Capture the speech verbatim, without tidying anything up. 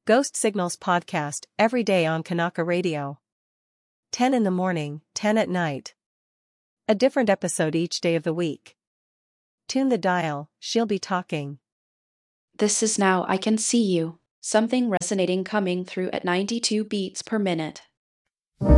Ghost Signals podcast every day on Kanaka Radio. ten in the morning, ten at night. A different episode each day of the week. Tune the dial, she'll be talking. This is Now I Can See You, something resonating coming through at ninety-two beats per minute.